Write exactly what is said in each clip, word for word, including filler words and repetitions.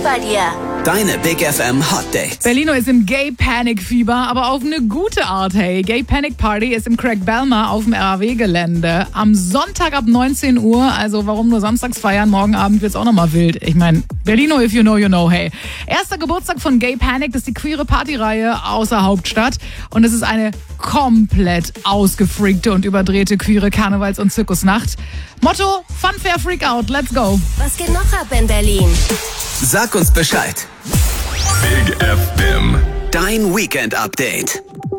bei dir. Deine Big F M Hot Dates. Berlino ist im Gay Panic Fieber, aber auf eine gute Art, hey. Gay Panic Party ist im Craig Belmar auf dem R A W-Gelände. Am Sonntag ab neunzehn Uhr, also warum nur samstags feiern, morgen Abend wird's auch nochmal wild. Ich meine, Berlino, if you know, you know, hey. Erster Geburtstag von Gay Panic, das ist die queere Partyreihe außer Hauptstadt. Und es ist eine komplett ausgefreakte und überdrehte queere Karnevals- und Zirkusnacht. Motto, Fun, Fair, Freak Out, let's go. Was geht noch ab in Berlin? Sag uns Bescheid. Big F M. Dein Weekend-Update.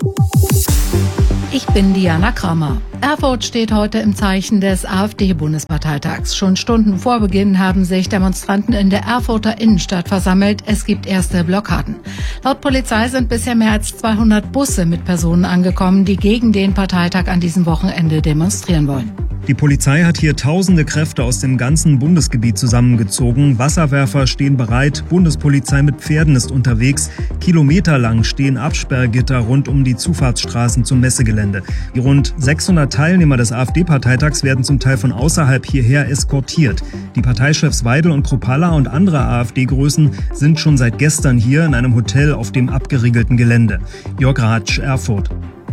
Ich bin Diana Kramer. Erfurt steht heute im Zeichen des AfD-Bundesparteitags. Schon Stunden vor Beginn haben sich Demonstranten in der Erfurter Innenstadt versammelt. Es gibt erste Blockaden. Laut Polizei sind bisher mehr als zweihundert Busse mit Personen angekommen, die gegen den Parteitag an diesem Wochenende demonstrieren wollen. Die Polizei hat hier tausende Kräfte aus dem ganzen Bundesgebiet zusammengezogen. Wasserwerfer stehen bereit, Bundespolizei mit Pferden ist unterwegs. Kilometerlang stehen Absperrgitter rund um die Zufahrtsstraßen zum Messegelände. Die rund sechshundert Teilnehmer des AfD-Parteitags werden zum Teil von außerhalb hierher eskortiert. Die Parteichefs Weidel und Kruppalla und andere AfD-Größen sind schon seit gestern hier in einem Hotel auf dem abgeriegelten Gelände. Jörg Ratsch, Erfurt.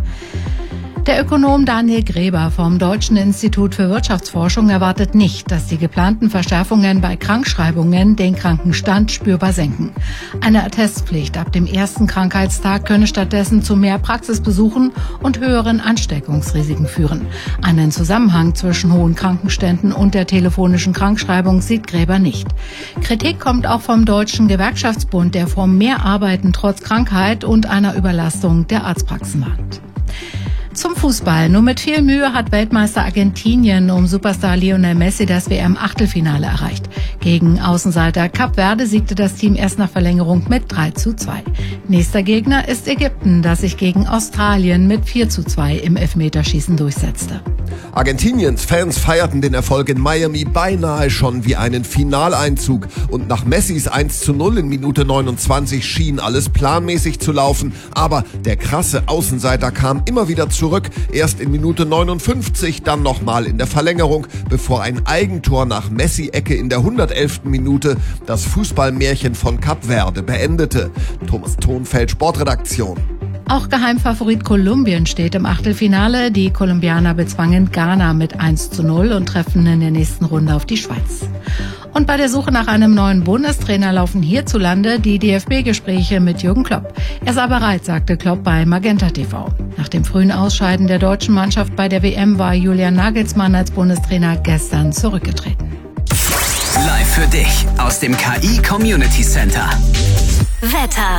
Der Ökonom Daniel Gräber vom Deutschen Institut für Wirtschaftsforschung erwartet nicht, dass die geplanten Verschärfungen bei Krankschreibungen den Krankenstand spürbar senken. Eine Attestpflicht ab dem ersten Krankheitstag könne stattdessen zu mehr Praxisbesuchen und höheren Ansteckungsrisiken führen. Einen Zusammenhang zwischen hohen Krankenständen und der telefonischen Krankschreibung sieht Gräber nicht. Kritik kommt auch vom Deutschen Gewerkschaftsbund, der vor mehr Arbeiten trotz Krankheit und einer Überlastung der Arztpraxen warnt. Zum Fußball. Nur mit viel Mühe hat Weltmeister Argentinien um Superstar Lionel Messi das W M-Achtelfinale erreicht. Gegen Außenseiter Kap Verde siegte das Team erst nach Verlängerung mit drei zu zwei. Nächster Gegner ist Ägypten, das sich gegen Australien mit vier zu zwei im Elfmeterschießen durchsetzte. Argentiniens Fans feierten den Erfolg in Miami beinahe schon wie einen Finaleinzug. Und nach Messis eins zu null in Minute neunundzwanzig schien alles planmäßig zu laufen. Aber der krasse Außenseiter kam immer wieder zurück. Erst in Minute neunundfünfzig, dann nochmal in der Verlängerung, bevor ein Eigentor nach Messi-Ecke in der hundertelften Minute das Fußballmärchen von Kap Verde beendete. Thomas Thonfeld, Sportredaktion. Auch Geheimfavorit Kolumbien steht im Achtelfinale. Die Kolumbianer bezwangen Ghana mit eins zu null und treffen in der nächsten Runde auf die Schweiz. Und bei der Suche nach einem neuen Bundestrainer laufen hierzulande die D F B-Gespräche mit Jürgen Klopp. Er sei bereit, sagte Klopp bei Magenta T V. Nach dem frühen Ausscheiden der deutschen Mannschaft bei der W M war Julian Nagelsmann als Bundestrainer gestern zurückgetreten. Live für dich aus dem K I Community Center. Wetter.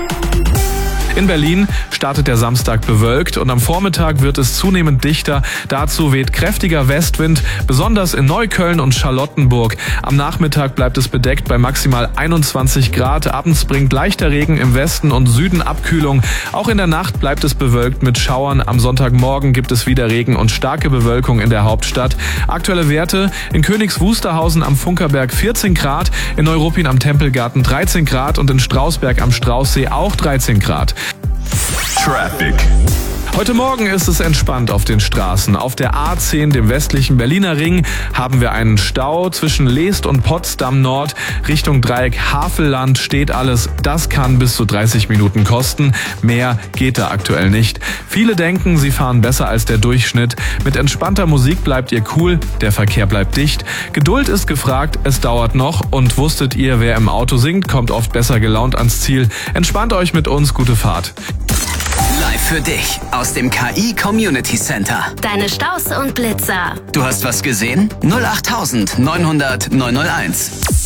In Berlin startet der Samstag bewölkt und am Vormittag wird es zunehmend dichter. Dazu weht kräftiger Westwind, besonders in Neukölln und Charlottenburg. Am Nachmittag bleibt es bedeckt bei maximal einundzwanzig Grad. Abends bringt leichter Regen im Westen und Süden Abkühlung. Auch in der Nacht bleibt es bewölkt mit Schauern. Am Sonntagmorgen gibt es wieder Regen und starke Bewölkung in der Hauptstadt. Aktuelle Werte: in Königs Wusterhausen am Funkerberg vierzehn Grad, in Neuruppin am Tempelgarten dreizehn Grad und in Strausberg am Straußsee auch dreizehn Grad. Traffic. Heute Morgen ist es entspannt auf den Straßen. Auf der A zehn, dem westlichen Berliner Ring, haben wir einen Stau. Zwischen Leest und Potsdam Nord Richtung Dreieck Havelland steht alles. Das kann bis zu dreißig Minuten kosten. Mehr geht da aktuell nicht. Viele denken, sie fahren besser als der Durchschnitt. Mit entspannter Musik bleibt ihr cool, der Verkehr bleibt dicht. Geduld ist gefragt, es dauert noch. Und wusstet ihr, wer im Auto singt, kommt oft besser gelaunt ans Ziel. Entspannt euch mit uns, gute Fahrt. Live für dich aus dem K I Community Center. Deine Staus und Blitzer. Du hast was gesehen? null acht neunhundert neunhundert neunhunderteins.